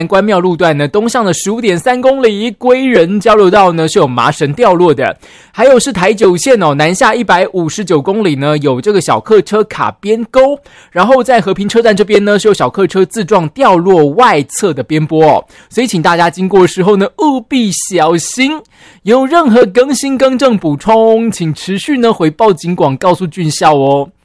关庙路段呢，东向的 15.3 公里，归仁交流道呢是有麻绳掉落的，还有是台九线哦，南下159公里呢有这个小客车卡边沟，然后在和平车站这边呢是有小客车自撞掉落外侧的边坡哦，所以请大家经过的时候呢务必小心，有任何更新更正补充，请持续呢回报警广告诉郡校哦。